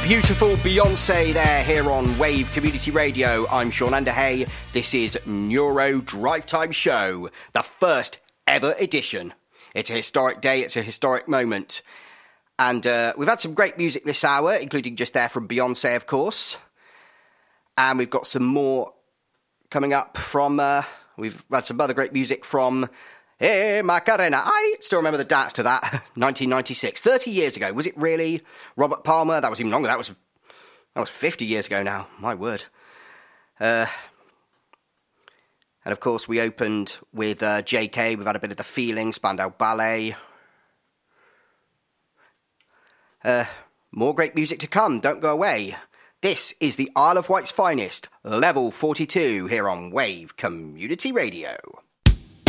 Beautiful Beyonce there here on Wave Community Radio. I'm Sean Underhay. This is Neuro Drive Time Show, the first ever edition. It's a historic day, it's a historic moment. And we've had some great music this hour, including just there from Beyonce, of course. And we've got some more coming up from, we've had some other great music from Hey Macarena. I still remember the dance to that, 1996, 30 years ago. Was it really? Robert Palmer? That was even longer. That was 50 years ago now. My word. And of course, we opened with JK. We've had a bit of The Feeling, Spandau Ballet. More great music to come. Don't go away. This is the Isle of Wight's finest, Level 42, here on Wave Community Radio.